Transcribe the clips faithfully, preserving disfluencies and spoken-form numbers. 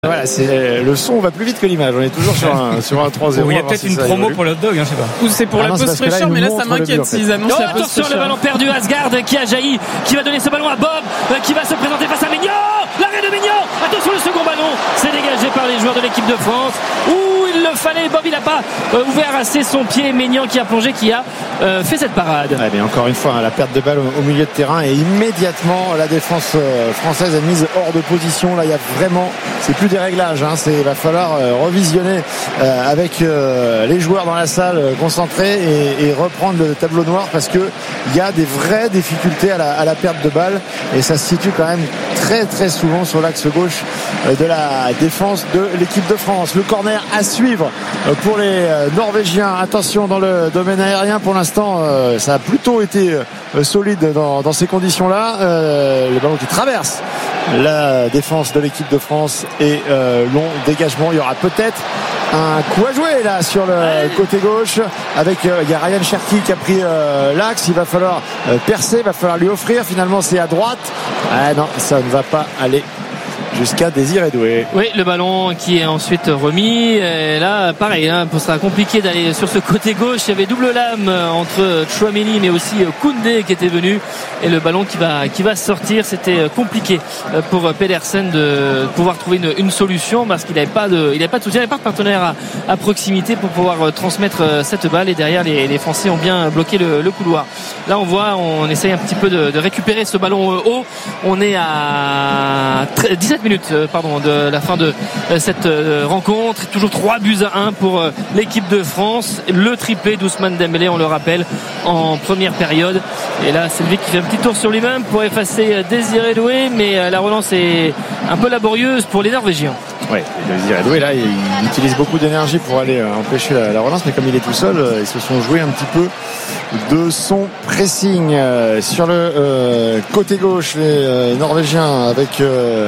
Voilà, c'est le son va plus vite que l'image. On est toujours sur un sur un trois zéro. Ou il y a peut-être une promo pour le hot dog, hein, je sais pas. Ou c'est pour ah la non, pause fraîcheur, mais là ça m'inquiète s'ils annoncent oh, la pause attention, fraîcheur. le ballon perdu, Asgard qui a jailli, qui va donner ce ballon à Bob, qui va se présenter face à Maignan. L'arrêt de Maignan. Attention, le second ballon, c'est dégagé par les joueurs de l'équipe de France. Ouh, il le fallait. Bob, il n'a pas euh, ouvert assez son pied. Maignan qui a plongé, qui a euh, fait cette parade. Ouais, mais encore une fois, hein, la perte de balle au, au milieu de terrain et immédiatement la défense euh, française est mise hors de position. Là, il y a vraiment, c'est plus des réglages. Hein, c'est, il va falloir euh, revisionner euh, avec euh, les joueurs dans la salle euh, concentrés et, et reprendre le tableau noir parce que il y a des vraies difficultés à la, à la perte de balle et ça se situe quand même très très souvent sur l'axe gauche euh, de la défense de l'équipe de France. Le corner à suivre euh, pour les euh, Norvégiens. Attention dans le domaine aérien pour l'instant, euh, ça a plutôt été euh, solide dans, dans ces conditions-là. Euh, le ballon qui traverse la défense de l'équipe de France et euh, long dégagement. Il y aura peut-être un coup à jouer là sur le côté gauche avec euh, il y a Ryan Cherki qui a pris euh, l'axe. Il va falloir euh, percer, il va falloir lui offrir. Finalement c'est à droite. Ah non, ça ne va pas aller jusqu'à Désiré Doué. Oui, le ballon qui est ensuite remis. Et là, pareil, hein, ce sera compliqué d'aller sur ce côté gauche. Il y avait double lame entre Tchouaméni mais aussi Koundé qui était venu. Et le ballon qui va, qui va sortir. C'était compliqué pour Pedersen de pouvoir trouver une, une solution parce qu'il n'avait pas de, il n'avait pas de soutien, il n'avait pas de partenaire à, à proximité pour pouvoir transmettre cette balle. Et derrière, les, les Français ont bien bloqué le, le couloir. Là, on voit, on essaye un petit peu de, de récupérer ce ballon haut. On est à dix-sept minutes pardon, de la fin de cette rencontre. Toujours trois buts à un pour l'équipe de France. Le triplé d'Ousmane Dembélé, on le rappelle, en première période. Et là, c'est lui qui fait un petit tour sur lui-même pour effacer Désiré Doué, mais la relance est un peu laborieuse pour les Norvégiens. Oui, Désiré Doué, là, il utilise beaucoup d'énergie pour aller empêcher la, la relance, mais comme il est tout seul, ils se sont joués un petit peu de son pressing. Sur le euh, côté gauche, les euh, Norvégiens avec euh,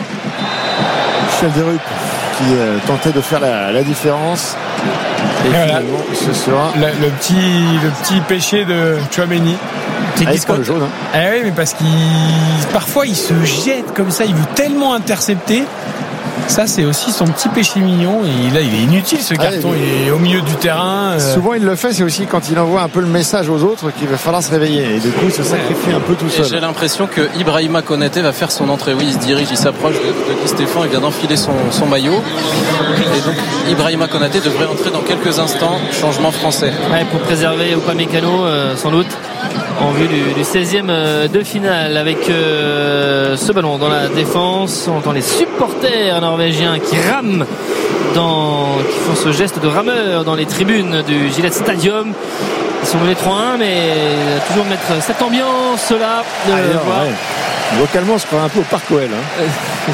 Schjelderup qui euh, tentait de faire la, la différence. Et, et voilà. Ce sera le, le petit le petit péché de Tchouaméni. Ah, il prend le jaune. Hein. Eh oui, mais parce qu'il parfois il se jette comme ça, il veut tellement intercepter. Ça, c'est aussi son petit péché mignon. Et là, il est inutile ce carton. Ah, il est au milieu du terrain. Souvent, il le fait. C'est aussi quand il envoie un peu le message aux autres qu'il va falloir se réveiller. Et du coup, il se sacrifie un peu tout seul. Et j'ai l'impression que Ibrahima Konaté va faire son entrée. Oui, il se dirige, il s'approche de, de Guy Stéphane. Il vient d'enfiler son, son maillot. Et donc, Ibrahima Konaté devrait entrer dans quelques instants. Changement français. Ouais, pour préserver Upamecano, euh, sans doute. En vue du, du seizième de finale avec euh, ce ballon dans la défense. On entend les supporters norvégiens qui rament dans, qui font ce geste de rameur dans les tribunes du Gillette Stadium. Ils sont menés trois un, mais toujours mettre cette ambiance là. De Alors, voir. Ouais. Localement, on se croit un peu au Parc O L. Hein.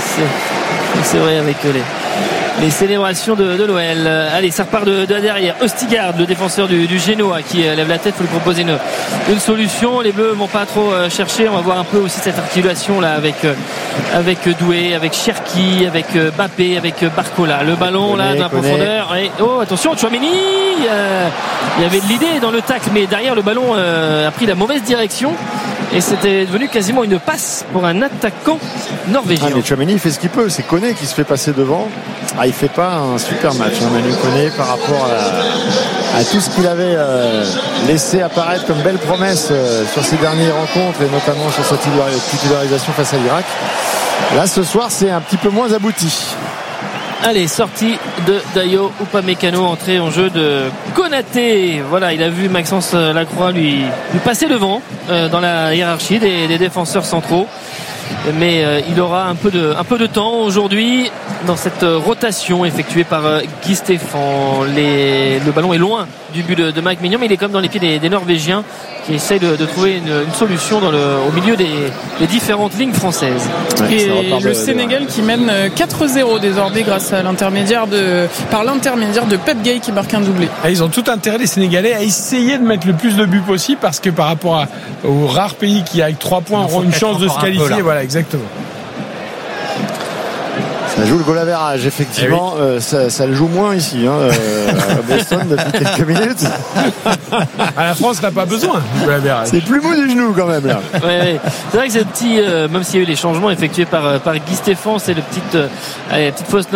c'est, c'est vrai avec les les célébrations de, de l'O L. Allez, ça repart de, de derrière. Østigard, le défenseur du, du Genoa, qui lève la tête pour lui proposer une, une solution. Les Bleus vont pas trop chercher. On va voir un peu aussi cette articulation là avec avec Doué, avec Cherki, avec Bappé, avec Barcola. Le ballon là dans la profondeur. Et, oh, attention, Tchouaméni. Euh, il y avait de l'idée dans le tacle, mais derrière le ballon euh, a pris la mauvaise direction. Et c'était devenu quasiment une passe pour un attaquant norvégien. Ah, mais Tchouaméni il fait ce qu'il peut. C'est Koné qui se fait passer devant. Ah, il fait pas un super match, hein, Manu Koné, par rapport à, à tout ce qu'il avait euh, laissé apparaître comme belle promesse euh, sur ses dernières rencontres et notamment sur sa titularisation face à l'Irak. Là, ce soir, c'est un petit peu moins abouti. Allez, sortie de Dayo Upamecano, entrée en jeu de Konaté. Voilà, il a vu Maxence Lacroix lui, lui passer devant euh, dans la hiérarchie des, des défenseurs centraux. Mais euh, il aura un peu de, un peu de temps aujourd'hui dans cette rotation effectuée par euh, Guy Stéphane. Les, le ballon est loin du but de, de Mike Maignan, mais il est comme dans les pieds des, des Norvégiens qui essayent de, de trouver une, une solution dans le, au milieu des, des différentes lignes françaises. Ouais, et le de, Sénégal de... qui mène quatre zéro désormais grâce à l'intermédiaire de, par l'intermédiaire de Pep Gueye qui marque un doublé. Ah, ils ont tout intérêt, les Sénégalais, à essayer de mettre le plus de buts possible parce que par rapport à, aux rares pays qui avec trois points auront une chance de se qualifier. Voilà, exactement. Ça joue le goal average, effectivement. Eh oui. euh, ça, ça le joue moins ici, hein, euh, à Boston depuis quelques minutes. À la France n'a pas besoin du goal average. C'est plus mou du genou quand même là. Ouais, ouais. C'est vrai que c'est petit, euh, même s'il y a eu les changements effectués par par Guy Stéphane, c'est le petit, euh, allez, la petite fausse note